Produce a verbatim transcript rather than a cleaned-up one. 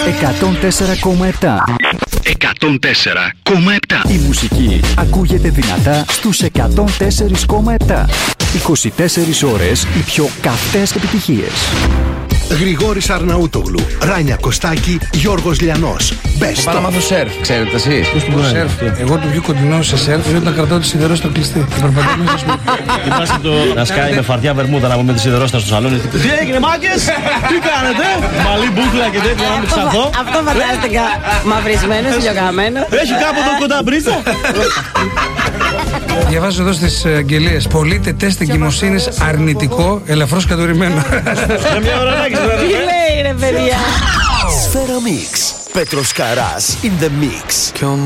εκατόν τέσσερα κόμμα επτά. εκατόν τέσσερα κόμμα επτά. Η μουσική ακούγεται δυνατά στους εκατόν τέσσερα κόμμα επτά. είκοσι τέσσερις ώρες οι πιο καυτές επιτυχίες. Γρηγόρης Αρναούτογλου, Ράνια Κωστάκη, Γιώργος Λιανός. Best Πάω να μάθω σερφ, ξέρετε εσείς. Πώς τον σερφ. Εγώ το πιο κοντινό σε σερφ είναι όταν κρατάω τη σιδερόστα κλειστή. Είμαστε το να σκάει με φαρτιά βερμούδα να πούμε τη σιδερόστα στο σαλόνι. Τι έγινε, μάγκες! Τι κάνετε! Μαλλί μπούκλα και τέτοια να μην ξαθώ. Αυτό φαντάστηκα. Μαυρισμένο, ηλιογραμμένο. Έχει κάποτε κοντά μπρίτσα. Διαβάζω εδώ στις αγγελίες. Πωλείται τεστ εγκυμοσύνης αρνητικό, ελαφρώς κατουρημένο. Για μια ώρα να έχεις Τι λέει ρε παιδιά. Σφαίρα Mix. Πέτρος Καράς in the mix.